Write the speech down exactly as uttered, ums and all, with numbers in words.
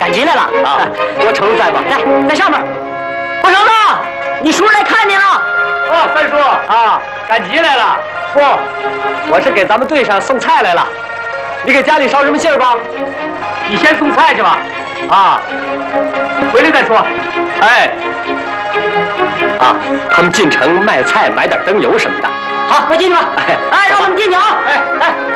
赶集来了啊！我瞅瞅在吧？ 来，在上面。郭成子，你叔来看你了。 哦，三叔啊，赶集来了。不，我是给咱们队上送菜来了。你给家里捎什么信儿吧？你先送菜去吧。啊，回来再说。哎，啊，他们进城卖菜，买点灯油什么的。好，快进去吧。哎， 哎，让他们进去啊！ 哎哎。